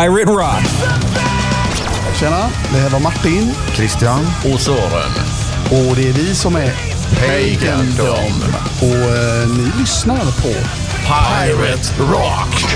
Pirate Rock. Tjena, det här var Martin, Christian och Sören. och det är vi som är Pagandom. Och ni lyssnar på Pirate Rock.